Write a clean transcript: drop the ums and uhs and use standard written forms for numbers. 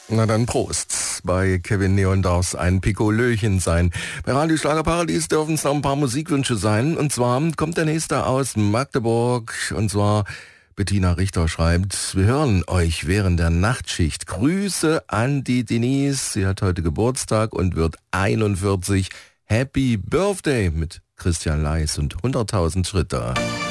Na dann Prost. Bei Kevin Neon darf es ein Pikolöchen sein. Bei Radio Schlagerparadies dürfen es noch ein paar Musikwünsche sein. Und zwar kommt der nächste aus Magdeburg. Und zwar Bettina Richter schreibt, wir hören euch während der Nachtschicht. Grüße an die Denise. Sie hat heute Geburtstag und wird 41. Happy Birthday mit Christian Leis und 100.000 Schritte.